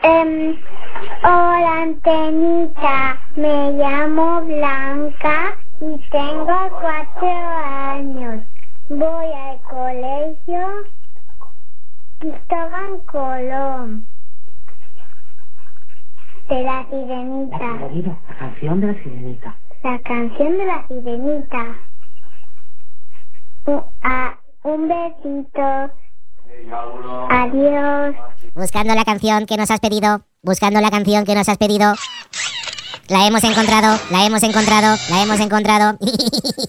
Hola, Antenita. Me llamo Blanca y tengo 4 años. Voy al colegio Cristóbal Colón. De la Sirenita. La canción de la Sirenita. La canción de la Sirenita. Un besito. Adiós. Buscando la canción que nos has pedido. Buscando la canción que nos has pedido. La hemos encontrado. La hemos encontrado. La hemos encontrado.